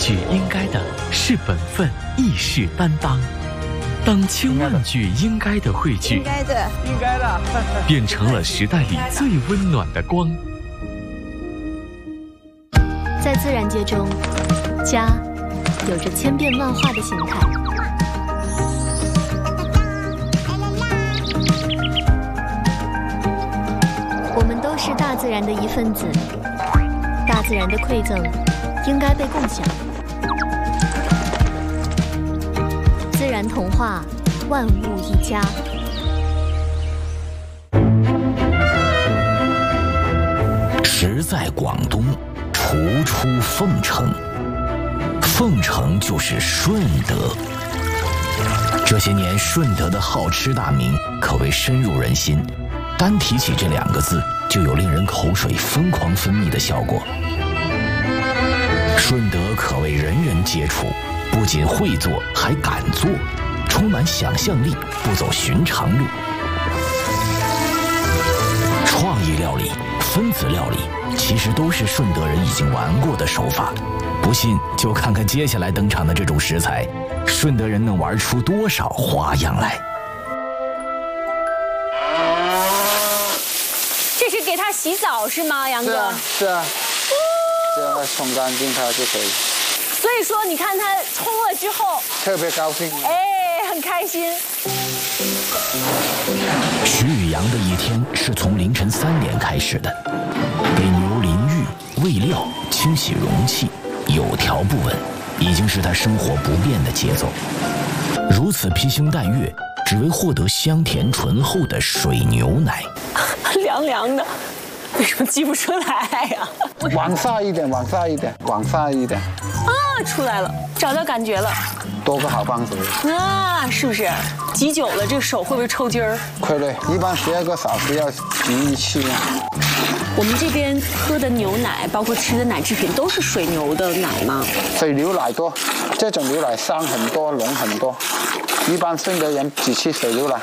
句应该的是本分，义士担当。当千万句应该的汇聚， 应该的， 变成了时代里最温暖的光。 在自然界中，家有着千变万化的形态。我们都是大自然的一份子，大自然的馈赠应该被共享。自然童话，万物一家。 时在广东，除出凤城。凤城就是顺德。这些年，顺德的好吃大名可谓深入人心。单提起这2个字，就有令人口水疯狂分泌的效果。顺德可谓人人皆厨，不仅会做，还敢做，充满想象力，不走寻常路。创意料理、分子料理，其实都是顺德人已经玩过的手法。不信就看看接下来登场的这种食材，顺德人能玩出多少花样来。 这是给它洗澡是吗，杨哥？ 是啊，这样冲干净它就可以。 所以说，你看它冲了之后， 特别高兴， 哎，很开心。 徐宇阳的一天是从凌晨3点开始的，给牛淋浴、喂料、清洗容器，有条不紊，已经是他生活不变的节奏。如此披星戴月，只为获得香甜醇厚的水牛奶。 凉凉的，为什么挤不出来呀？ 往下一点，往下一点，往下一点。 啊，出来了，找到感觉了。 多个好帮手。 啊，是不是？挤久了，这手会不会抽筋儿？ 会，一般12个小时要挤1次。 我们这边喝的牛奶，包括吃的奶制品，都是水牛的奶吗？ 水牛奶多，这种牛奶香很多，浓很多。一般顺德人只吃水牛奶。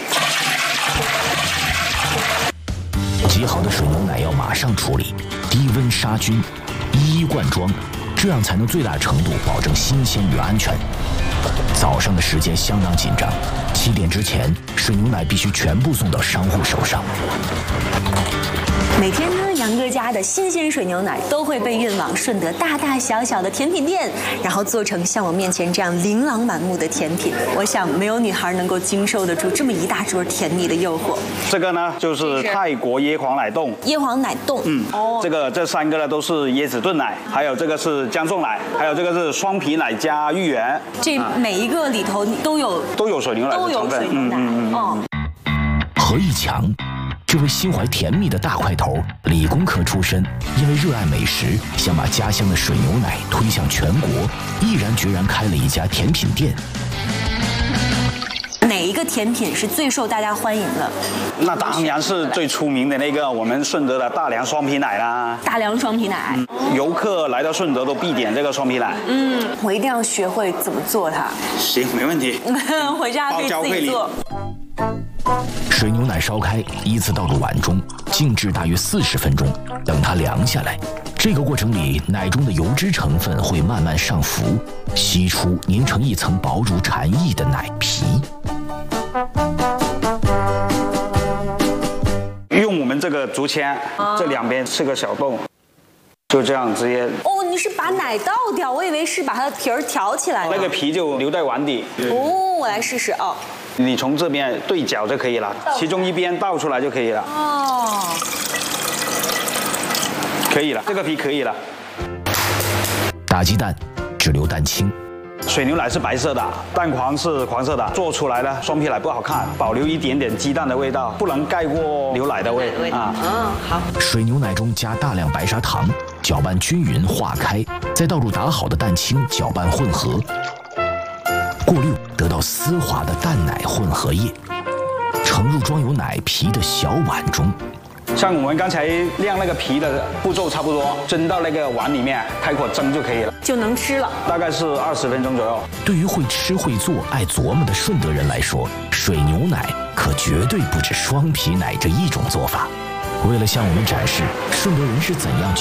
挤好的水牛奶要马上处理，低温杀菌，一一灌装，这样才能最大程度保证新鲜与安全。早上的时间相当紧张，7点之前，水牛奶必须全部送到商户手上。 每天呢，杨哥家的新鲜水牛奶都会被运往顺德大大小小的甜品店，然后做成像我面前这样琳琅满目的甜品。我想没有女孩能够经受得住这么一大桌甜蜜的诱惑。 这个呢就是泰国椰皇奶冻， 椰皇奶冻， 这3个呢都是椰子炖奶，还有这个是姜撞奶，还有这个是双皮奶加芋圆。 这每一个里头都有水牛奶的成分。 何一强，这位心怀甜蜜的大块头，理工科出身，因为热爱美食，想把家乡的水牛奶推向全国，毅然决然开了一家甜品店。 哪一个甜品是最受大家欢迎的？ 那当然是最出名的那个我们顺德的大良双皮奶啦。 大良双皮奶， 游客来到顺德都必点这个双皮奶。 我一定要学会怎么做它。 行，没问题。 回家可以自己做。 水牛奶烧开，依次倒入碗中，静置大约40分钟，等它凉下来。这个过程里，奶中的油脂成分会慢慢上浮，析出凝成一层薄如蝉翼的奶皮。 用我们这个竹签，这2边是个小洞，就这样直接。 哦，你是把奶倒掉，我以为是把它的皮儿挑起来。 那个皮就留在碗底。 哦，我来试试哦。 你从这边对角就可以了，其中一边倒出来就可以了。 哦， 可以了，这个皮可以了。 打鸡蛋，只留蛋清。 水牛奶是白色的，蛋黄是黄色的，做出来的双皮奶不好看，保留一点点鸡蛋的味道，不能盖过牛奶的味啊。 好。 水牛奶中加大量白砂糖，搅拌均匀化开，再倒入打好的蛋清，搅拌混合。过滤得到丝滑的蛋奶混合液，盛入装有奶皮的小碗中。 像我们刚才晾那个皮的步骤差不多，蒸到那个碗里面，开火蒸就可以了， 就能吃了。 大概是20分钟左右。 对于会吃会做、爱琢磨的顺德人来说，水牛奶可绝对不止双皮奶这一种做法。为了向我们展示顺德人是怎样